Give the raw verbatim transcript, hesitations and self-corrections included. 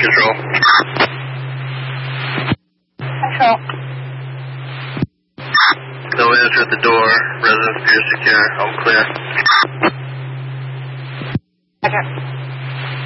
Control. Control. No answer at the door. Residence appears secure. Home clear. Roger.